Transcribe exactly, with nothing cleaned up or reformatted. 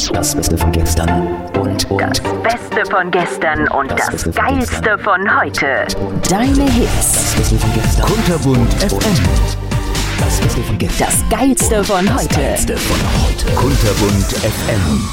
Das Beste von gestern und, und Das Beste von gestern und das, Das Beste von Geilste gestern. von heute. deine Hits. Das Beste von gestern. Kunterbunt F M. Das Beste von gestern. Das Geilste von Das heute. Geilste von heute. Kunterbunt F M.